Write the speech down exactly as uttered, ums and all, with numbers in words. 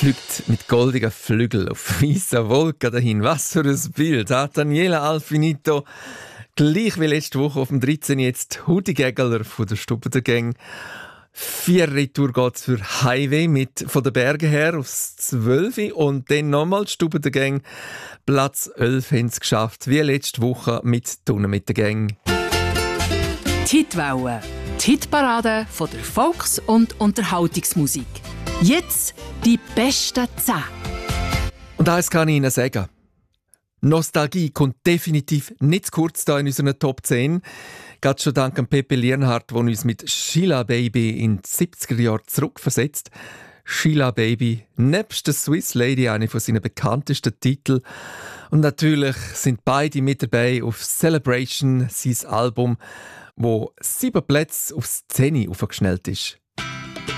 fliegt mit goldigen Flügeln auf weißen Wolken dahin. Was für ein Bild. Ah, Daniela Alfinito, gleich wie letzte Woche auf dem dreizehnten jetzt Hudi Gegler von der Stube der Gang. Vier Retour geht es für Highway mit von den Bergen her aufs zwölf und dann nochmal die Stube der Gang. Platz elf haben sie geschafft, wie letzte Woche mit «Tunnen mit der Gang». Die Hitwelle, die Hitparade von der Volks- und Unterhaltungsmusik. Jetzt die besten zehn. Und eines kann ich Ihnen sagen. Nostalgie kommt definitiv nicht zu kurz da in unseren Top zehn. Gerade schon dank an Pepe Lienhardt, der uns mit «Sheila Baby» in die siebziger Jahre zurückversetzt. «Sheila Baby», nebst der «Swiss Lady» eine von seinen bekanntesten Titeln. Und natürlich sind beide mit dabei auf «Celebration», sein Album, wo sieben Plätze auf Szene aufgeschnellt ist.